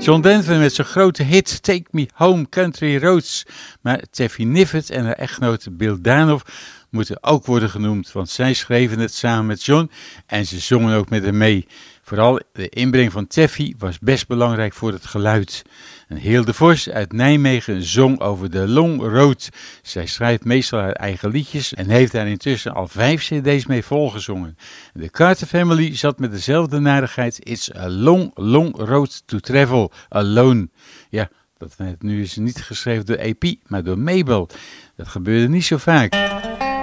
John Denver met zijn grote hit Take Me Home Country Roads. Maar Taffy Niffert en haar echtgenote Bill Danoff moeten ook worden genoemd, want zij schreven het samen met John en ze zongen ook met hem mee. Vooral de inbreng van Taffy was best belangrijk voor het geluid. En Heel de Vos uit Nijmegen zong over de Long Road. Zij schrijft meestal haar eigen liedjes en heeft daar intussen al 5 cd's mee volgezongen. De Carter Family zat met dezelfde narigheid. It's a long, long road to travel alone. Ja, nu is het niet geschreven door AP, maar door Mabel. Dat gebeurde niet zo vaak.